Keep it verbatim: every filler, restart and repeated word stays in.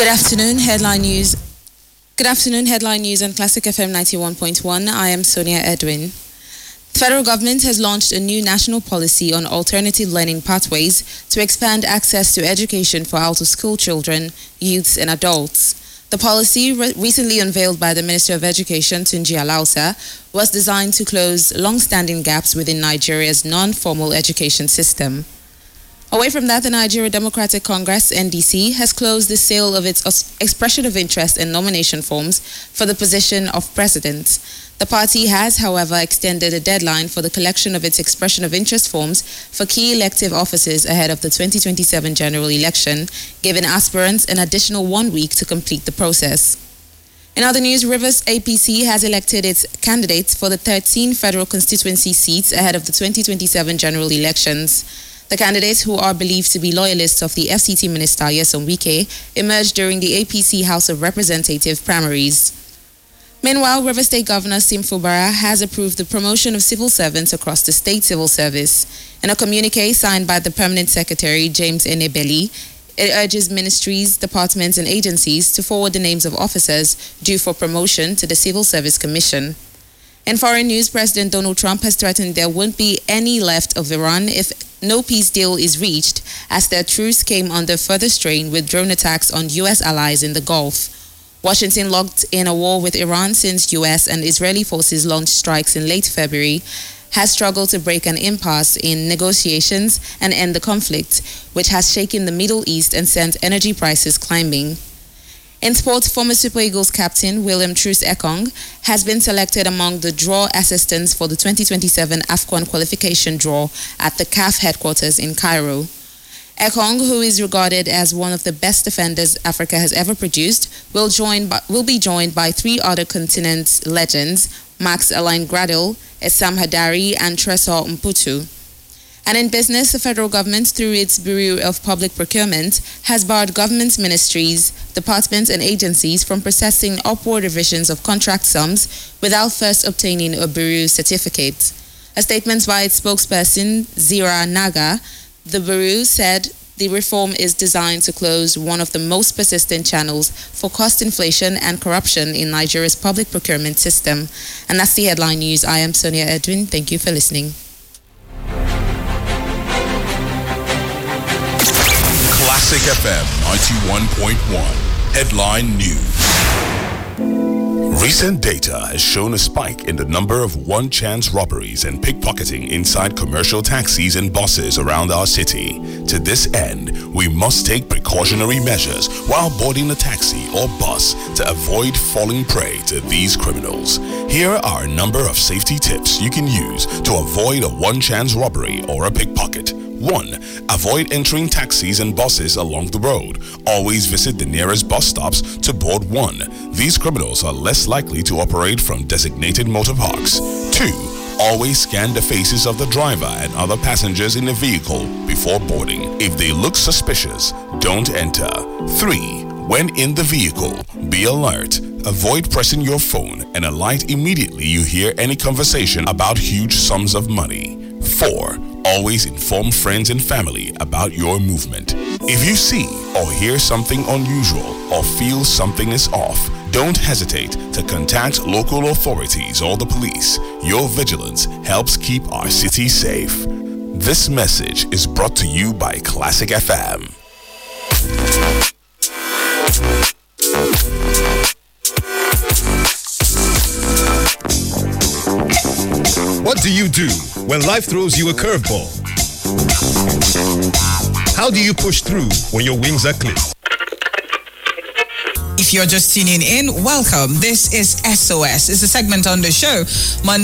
Good afternoon, headline news. Good afternoon, headline news on Classic F M ninety-one point one. I am Sonia Edwin. The federal government has launched a new national policy on alternative learning pathways to expand access to education for out-of-school children, youths, and adults. The policy, re- recently unveiled by the Minister of Education, Tunji Alausa, was designed to close long-standing gaps within Nigeria's non-formal education system. Away from that, the Nigeria Democratic Congress, N D C, has closed the sale of its expression of interest and nomination forms for the position of president. The party has, however, extended a deadline for the collection of its expression of interest forms for key elective offices ahead of the twenty twenty-seven general election, giving aspirants an additional one week to complete the process. In other news, Rivers A P C has elected its candidates for the thirteen federal constituency seats ahead of the twenty twenty-seven general elections. The candidates, who are believed to be loyalists of the F C T Minister Nyesom Wike, emerged during the A P C House of Representatives primaries. Meanwhile, Rivers State Governor Sim Fubara has approved the promotion of civil servants across the state civil service. In a communique signed by the Permanent Secretary, James Enebeli, it urges ministries, departments, and agencies to forward the names of officers due for promotion to the Civil Service Commission. In foreign news, President Donald Trump has threatened there won't be any left of Iran if no peace deal is reached, as their truce came under further strain with drone attacks on U S allies in the Gulf. Washington, locked in a war with Iran since U S and Israeli forces launched strikes in late February, has struggled to break an impasse in negotiations and end the conflict, which has shaken the Middle East and sent energy prices climbing. In sports, former Super Eagles captain William Truce Ekong has been selected among the draw assistants for the twenty twenty-seven AFCON qualification draw at the C A F headquarters in Cairo. Ekong, who is regarded as one of the best defenders Africa has ever produced, will join by, will be joined by three other continent legends, Max Alain Gradel, Essam Hadari, and Tresor Mputu. And in business, the federal government, through its Bureau of Public Procurement, has barred government ministries, departments, and agencies from processing upward revisions of contract sums without first obtaining a Bureau certificate. A statement by its spokesperson, Zira Naga, the Bureau said the reform is designed to close one of the most persistent channels for cost inflation and corruption in Nigeria's public procurement system. And that's the headline news. I am Sonia Edwin. Thank you for listening. Classic F M ninety-one point one. Headline News. Recent data has shown a spike in the number of one-chance robberies and pickpocketing inside commercial taxis and buses around our city. To this end, we must take precautionary measures while boarding a taxi or bus to avoid falling prey to these criminals. Here are a number of safety tips you can use to avoid a one-chance robbery or a pickpocket. one. Avoid entering taxis and buses along the road. Always visit the nearest bus stops to board one. These criminals are less likely to operate from designated motor parks. two. Always scan the faces of the driver and other passengers in the vehicle before boarding. If they look suspicious, don't enter. three. When in the vehicle, be alert. Avoid pressing your phone and alight immediately you hear any conversation about huge sums of money. four. Always inform friends and family about your movement. If you see or hear something unusual or feel something is off, don't hesitate to contact local authorities or the police. Your vigilance helps keep our city safe. This message is brought to you by Classic F M. What do you do when life throws you a curveball? How do you push through when your wings are clipped? If you're just tuning in, welcome. This is S O S. It's a segment on the show. Monday